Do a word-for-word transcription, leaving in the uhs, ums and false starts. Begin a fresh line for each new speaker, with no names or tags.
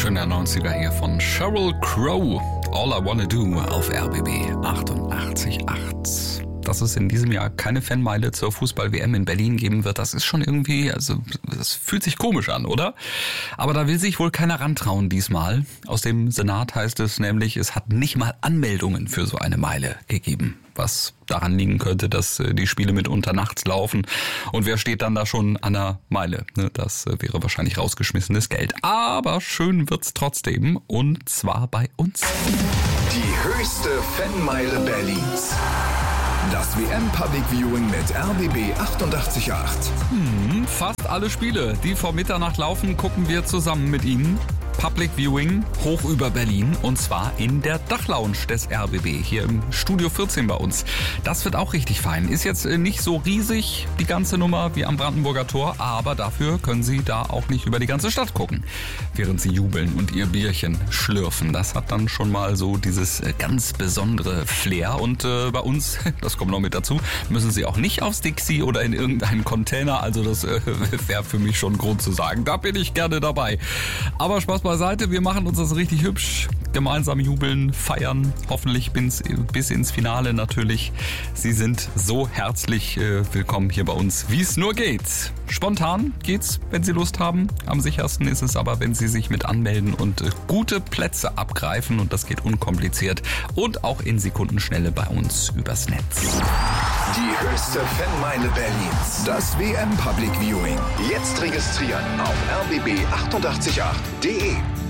Schöner neunziger hier von Sheryl Crow. All I Wanna Do auf R B B achtundachtzig Komma acht. Dass es in diesem Jahr keine Fanmeile zur Fußball-W M in Berlin geben wird, das ist schon irgendwie, also das fühlt sich komisch an, oder? Aber da will sich wohl keiner rantrauen diesmal. Aus dem Senat heißt es nämlich, es hat nicht mal Anmeldungen für so eine Meile gegeben. Was daran liegen könnte, dass die Spiele mitunter nachts laufen. Und wer steht dann da schon an der Meile? Das wäre wahrscheinlich rausgeschmissenes Geld. Aber schön wird's trotzdem. Und zwar bei uns.
Die höchste Fanmeile Berlins. Das W M Public Viewing mit R B B achtundachtzig Komma acht.
Hm, fast alle Spiele, die vor Mitternacht laufen, gucken wir zusammen mit Ihnen. Public Viewing hoch über Berlin und zwar in der Dachlounge des R B B, hier im Studio vierzehn bei uns. Das wird auch richtig fein. Ist jetzt nicht so riesig, die ganze Nummer, wie am Brandenburger Tor, aber dafür können Sie da auch nicht über die ganze Stadt gucken, während Sie jubeln und Ihr Bierchen schlürfen. Das hat dann schon mal so dieses ganz besondere Flair und äh, bei uns, das kommt noch mit dazu, müssen Sie auch nicht aufs Dixie oder in irgendeinen Container, also das äh, wäre für mich schon Grund zu sagen, da bin ich gerne dabei. Aber Spaß beiseite, wir machen uns das richtig hübsch. Gemeinsam jubeln, feiern, hoffentlich bis, bis ins Finale natürlich. Sie sind so herzlich äh, willkommen hier bei uns, wie es nur geht. Spontan geht's, wenn Sie Lust haben. Am sichersten ist es aber, wenn Sie sich mit anmelden und äh, gute Plätze abgreifen und das geht unkompliziert und auch in Sekundenschnelle bei uns übers Netz.
Die höchste Fanmeile Berlins. Das W M Public Viewing. Jetzt registrieren auf r b b achtundachtzig Komma acht punkt d e.